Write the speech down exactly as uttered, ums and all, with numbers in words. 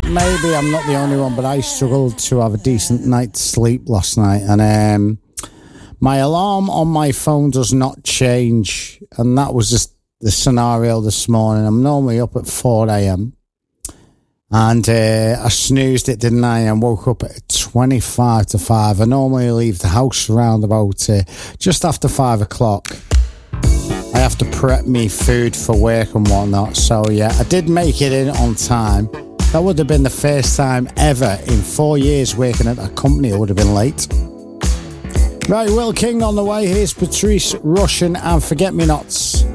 maybe I'm not the only one, but I struggled to have a decent night's sleep last night. And um, my alarm on my phone does not change. And that was just the scenario this morning. I'm normally up at four a.m. And uh, I snoozed it, didn't I? And woke up at twenty-five to five. I normally leave the house around about uh, just after five o'clock. I have to prep me food for work and whatnot. So, yeah, I did make it in on time. That would have been the first time ever in four years working at a company I would have been late. Right, Will King on the way. Here's Patrice Rushen and Forget Me Nots.